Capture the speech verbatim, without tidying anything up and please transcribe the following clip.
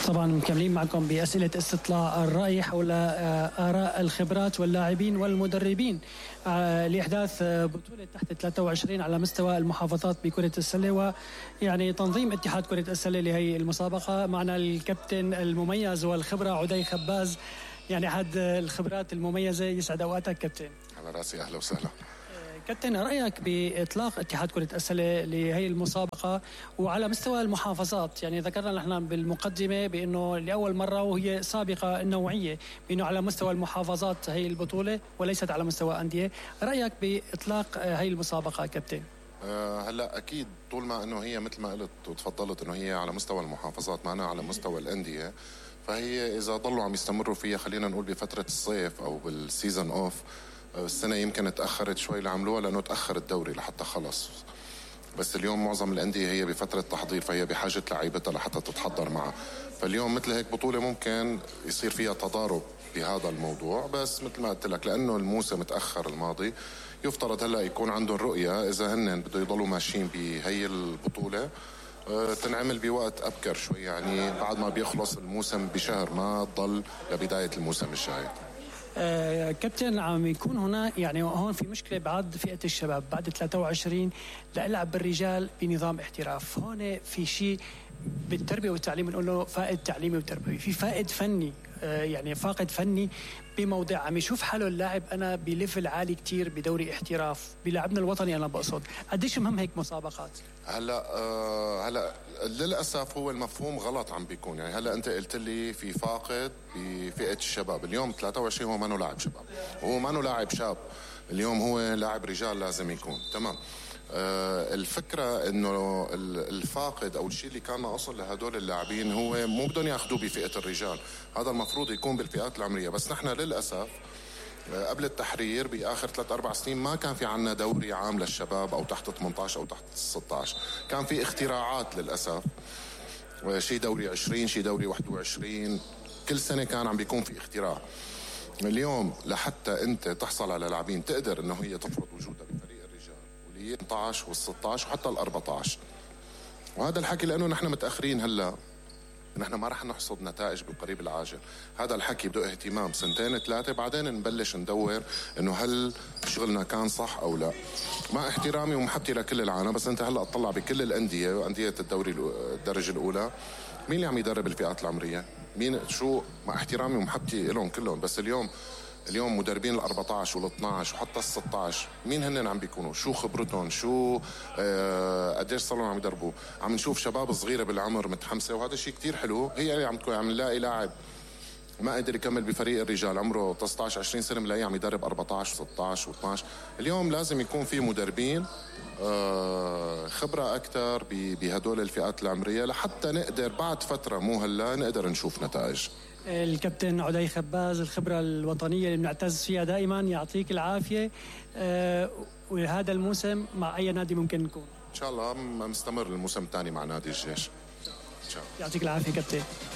طبعا مكملين معكم بأسئلة استطلاع الرأي حول آراء الخبرات واللاعبين والمدربين لإحداث بطولة تحت ثلاثة وعشرين على مستوى المحافظات بكرة السلة، ويعني تنظيم اتحاد كرة السلة لهي المسابقة. معنا الكابتن المميز والخبرة عدي خباز، يعني أحد الخبرات المميزة. يسعد أوقاتك كابتن. على رأسي، أهلا وسهلا. كابتن، رأيك بإطلاق اتحاد كرة السلة لهي المسابقة وعلى مستوى المحافظات؟ يعني ذكرنا نحن بالمقدمة بأنه لأول مرة وهي سابقة النوعية بأنه على مستوى المحافظات هي البطولة وليست على مستوى أندية. رأيك بإطلاق هي المسابقة كابتن؟ أه هلا أكيد طول ما أنه هي مثل ما قلت وتفضلت أنه هي على مستوى المحافظات معنا على مستوى الأندية، فهي إذا ضلوا عم يستمروا فيها خلينا نقول بفترة الصيف أو بالسيزن أوف، السنة يمكن تأخرت شوي اللي عملوها لأنه تأخر الدوري لحتى خلص، بس اليوم معظم الأندية هي بفترة تحضير، فهي بحاجة لعيبتها لحتى تتحضر معها. فاليوم مثل هيك بطولة ممكن يصير فيها تضارب بهذا الموضوع، بس مثل ما قلت لك لأنه الموسم تأخر الماضي يفترض هلأ يكون عندهم رؤية إذا هن بده يضلوا ماشيين بهي البطولة تنعمل بوقت أبكر شوي، يعني بعد ما بيخلص الموسم بشهر، ما تضل لبداية الموسم الجاي. آه كابتن، عم يكون هنا يعني هون في مشكلة بعد فئة الشباب بعد ثلاثة وعشرين لألعب بالرجال بنظام احتراف. هون في شيء بالتربية والتعليم بنقول له فائد تعليمي وتربوي، في فائد فني، آه يعني فاقد فني بموضع عم يشوف حاله اللاعب أنا بليفل عالي كتير بدوري احتراف بلاعبنا الوطني. أنا بقصد قديش مهم هيك مسابقات؟ هلا آه هلا للأسف هو المفهوم غلط عم بيكون. يعني هلا أنت قلت لي في فاقد بفئة الشباب، اليوم ثلاثة وعشرين هو ما نو لاعب شباب، هو ما نو لاعب شاب، اليوم هو لاعب رجال لازم يكون تمام. آه الفكرة انه الفاقد او الشيء اللي كان ناقص لهدول اللاعبين هو مو بدهم ياخذوه بفئة الرجال، هذا المفروض يكون بالفئات العمرية. بس نحن للأسف قبل التحرير بآخر ثلاث أربع سنين ما كان في عنا دوري عام للشباب أو تحت ثمانية عشر أو تحت ستة عشر، كان في اختراعات للأسف، شيء دوري عشرين، شيء دوري واحد وعشرين، كل سنة كان عم بيكون في اختراع. اليوم لحتى أنت تحصل على لاعبين تقدر أنه هي تفرض وجودها بفريق الرجال واللي ثمانية عشر والستة عشر وحتى الأربعة عشر، وهذا الحكي لأنه نحن متأخرين هلأ، نحن ما رح نحصد نتائج بالقريب العاجل. هذا الحكي بده اهتمام سنتين ثلاثة بعدين نبلش ندور انه هل شغلنا كان صح او لا. مع احترامي ومحبتي لكل العالم، بس انت هلا اطلع بكل الانديه وانديه الدوري الدرجه الاولى، مين اللي عم يدرب الفئات العمريه؟ مين؟ شو؟ مع احترامي ومحبتي لهم كلهم، بس اليوم اليوم مدربين ال أربعة عشر وال اثني عشر وحتى ال ستة عشر مين هن عم بيكونوا؟ شو خبرتهم؟ شو آه قديش صار لهم عم يدربوا؟ عم نشوف شباب صغيره بالعمر متحمسه، وهذا شيء كتير حلو. هي اللي عم تكون عم نلاقي لاعب ما قدر يكمل بفريق الرجال عمره تسعة عشر عشرين سنه بنلاقيه عم يدرب أربعة عشر وستة عشر واثني عشر. اليوم لازم يكون في مدربين آه خبره اكثر بهدول الفئات العمريه لحتى نقدر بعد فتره مو هلا نقدر نشوف نتائج. الكابتن عدي خباز، الخبرة الوطنية اللي بنعتز فيها دائما، يعطيك العافية. أه وهذا الموسم مع أي نادي ممكن نكون؟ إن شاء الله مستمر الموسم الثاني مع نادي الجيش إن شاء الله. يعطيك العافية كابتن.